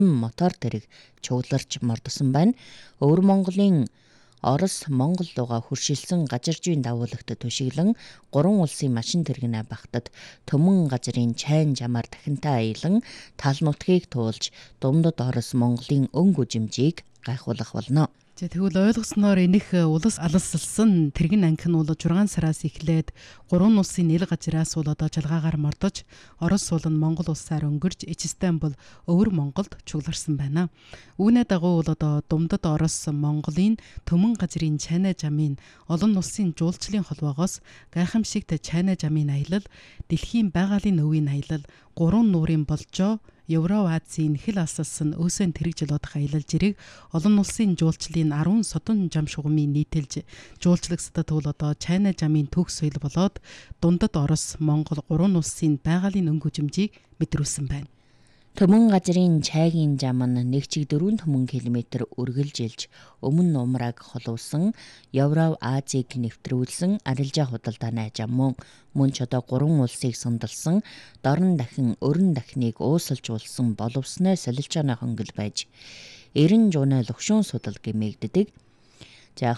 мотор тэрэг чугларч мордсон байна. Өвөр Монголын Орос Монгол руугаа хуршилсан газаржийн дагуулагт түшиглэн 3 улсын машин тэрэгнээ багтад төмөн газрын чайн жамаар дахинтай аялан тал нутгийг туулж Дундад Орос Монголын өнгө жимжийг гайхуулах болно. Тэгвэл ойлгосноор энэх улс алсалсан тэрэгэн анхи нь бол 6 сараас эхлээд 3 улсын нэл газраас бол одоо жалгаагаар мордож Орос улс нь Монгол улсаар өнгөрж эцэстэн бол өвөр Монголд чугларсан байна. Үүнээ дагуу бол одоо Дундад Орос Монголын төмөн газрын чайна жамын олон улсын жуулчлалын холбоогоос гайхамшигт чайна жамын аялал, дэлхийн байгалийн өвийн аялал, 3 нуурын болжоо Евроазийн хэл алсалсан өөсөн тэрэг жолоодох аялал жирийг олон улсын жуулчлалын 10 содон жам шугамын нийтэлж жуулчлагсдад бол одоо чайна жамын төгс соёл болоод Дундад Орос Монгол 3 улсын байгалийн өнгө жимжийг мэдрүүлсэн байна. Төмөн газрын чайгийн жам нь 1/4 төмөн километр үргэлжилж өмнө умрааг холуулсан Евроазийг нэвтрүүлсэн арилжаа худалдааны жам мөн ч одоо 3 улсыг сандалсан дорн дахин өрн дахныг уусалжуулсан боловсны солилжооны хонгил байж 90 жууны лөгшүүн судал гэмээгддэг. За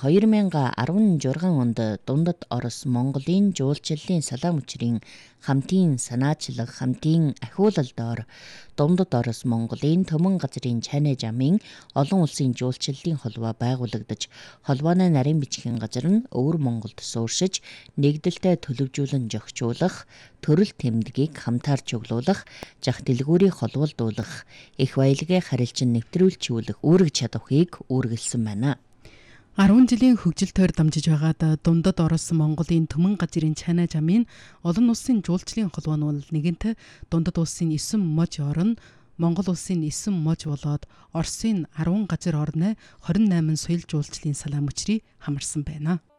2016 онд Дундад Орос Монголын жуулчлалын салаа мөчрийн хамтын санаачлаг хамтын ахиулалдоор Дундад Орос Монголын төмөн газрын чайна жамын олон улсын жуулчлалын холбоо байгуулагдаж холбооны нарийн бичгийн газар нь өвөр Монголд сууршиж нэгдэлтэй төлөвжүүлэн зохицуулах, төрөл тэмдгийг хамтаар чиглүүлэх, зах дэлгүүрийг холбоолдуулах, их баялагын харилцан нэвтрүүлжүүлэх үүрэг чадварыг үүргэлсэн байна. 10 жилийн хөгжил тойр дамжиж байгаад Дундад Орос Монголын төмөн газрын чайна жамын олон улсын жуулчлалын холбоо нь бол нэгэнт Дундад улсын 9 мож орн, Монгол улсын 9 мож болоод Оросын 10 газар орны 28 соёл жуулчлалын салаа мөчрийг хамарсан байна.